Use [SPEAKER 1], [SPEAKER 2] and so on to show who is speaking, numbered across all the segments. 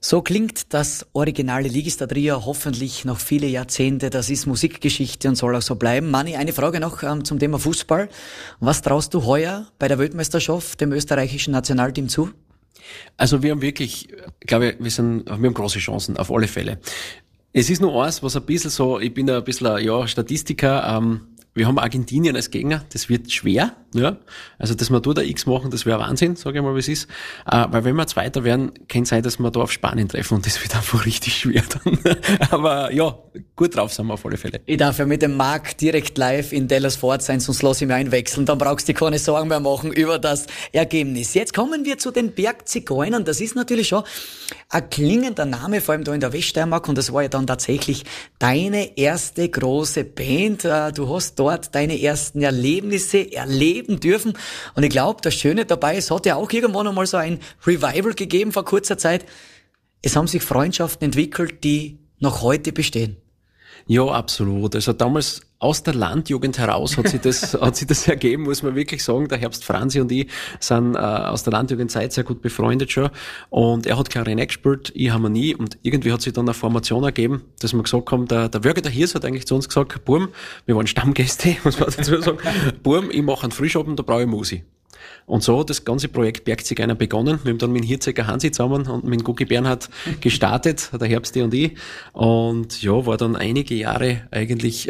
[SPEAKER 1] So klingt das originale Ligista-Trio hoffentlich noch viele Jahrzehnte. Das ist Musikgeschichte und soll auch so bleiben. Manni, eine Frage noch zum Thema Fußball. Was traust du heuer bei der Weltmeisterschaft dem österreichischen Nationalteam zu?
[SPEAKER 2] Also wir haben wirklich, glaube ich, wir haben große Chancen, auf alle Fälle. Es ist nur eins, was ein bisschen so, ich bin ein bisschen, Statistiker, wir haben Argentinien als Gegner, das wird schwer, ja. Also, dass wir da X machen, das wäre Wahnsinn, sage ich mal, wie es ist. Weil wenn wir Zweiter werden, kann es sein, dass wir da auf Spanien treffen und das wird einfach richtig schwer dann. Aber ja, gut drauf sind wir auf alle Fälle.
[SPEAKER 1] Ich darf ja mit dem Marc direkt live in Dallas Fort sein, sonst lass ich mich einwechseln, dann brauchst du dir keine Sorgen mehr machen über das Ergebnis. Jetzt kommen wir zu den Bergzigeunern. Das ist natürlich schon ein klingender Name, vor allem da in der Weststeiermark, und das war ja dann tatsächlich deine erste große Band. Du hast dort deine ersten Erlebnisse erleben dürfen. Und ich glaube, das Schöne dabei, es hat ja auch irgendwann einmal so ein Revival gegeben vor kurzer Zeit. Es haben sich Freundschaften entwickelt, die noch heute bestehen.
[SPEAKER 2] Ja, absolut. Also damals aus der Landjugend heraus hat sich das ergeben, muss man wirklich sagen. Der Herbst Franzi und ich sind aus der Landjugendzeit sehr gut befreundet schon. Und er hat Klarinett gespielt, ich Harmonie. Und irgendwie hat sich dann eine Formation ergeben, dass wir gesagt haben, der Wörger, der Hirs hat eigentlich zu uns gesagt, Burm, wir waren Stammgäste, muss man dazu sagen, Burm, ich mache einen Frischabend, da brauche ich Musi. Und so hat das ganze Projekt Bergzigeiner begonnen. Wir haben dann mit dem Hirzecker Hansi zusammen und mit dem Gucki Bernhard gestartet, der Herbsti und ich. Und ja, war dann einige Jahre eigentlich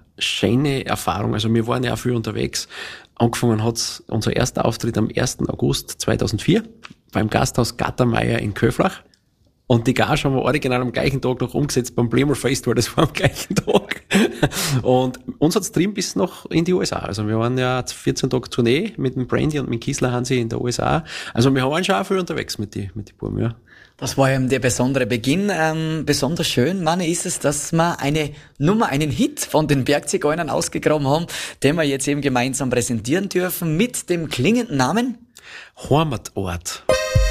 [SPEAKER 2] schöne Erfahrung. Also wir waren ja auch viel unterwegs. Angefangen hat unser erster Auftritt am 1. August 2004 beim Gasthaus Gattermeier in Köflach. Und die Gage haben wir original am gleichen Tag noch umgesetzt beim Blamor Festival, das war am gleichen Tag. Und uns hat's drin bis noch in die USA. Also wir waren ja 14 Tage Tournee mit dem Brandy und mit dem Kiesler Hansi in der USA. Also wir waren schon auch viel unterwegs mit die Buben, ja.
[SPEAKER 1] Das war eben der besondere Beginn. Besonders schön, Manni, ist es, dass wir einen Hit von den Bergzigeunern ausgegraben haben, den wir jetzt eben gemeinsam präsentieren dürfen mit dem klingenden Namen
[SPEAKER 2] Heimatort.